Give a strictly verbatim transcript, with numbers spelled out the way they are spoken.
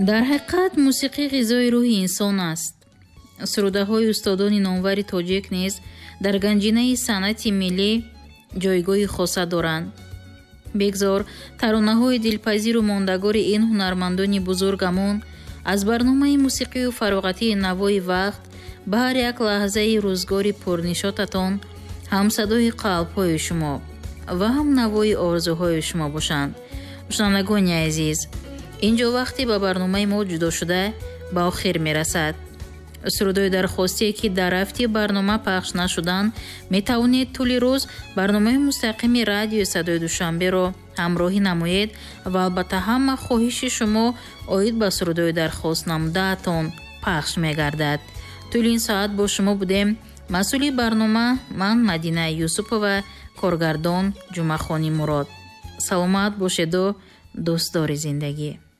дар ҳақиқат мусиқӣ ғизои рӯҳи инсон аст. сурудаҳои устодони номвари тоҷик низ дар ганҷинаи санъати миллӣ ҷойгоҳи хоса доранд. бигзор таронаҳои дилпазиру мондагори ин ҳунармандони бузургамон аз барномаи мусиқию фароғатии навои вақт ба ҳар як лаҳзаи рӯзгори пурнишотатон ҳам садои қалбҳои шумо ва ҳам навои орзуҳои шумо бошанд. шунавандагони азиз, инҷо вақти ба барномаи мо ҷудо шуда ба охир мерасад. сурудои дархостие ки дар рафти барнома пахш нашуданд, метавонед тӯли рӯз барномаи мустақими радиои садои душанберо ҳамроҳӣ намоед ва албатта ҳама хоҳиши шумо оид ба сурудои дархост намудаатон пахш мегардад. тӯли ин соат бо шумо будем. масъули барнома ман Мадина Юсупова, коргардон Ҷумъахони Мурод. саломат бошеду дӯстдори зиндагӣ.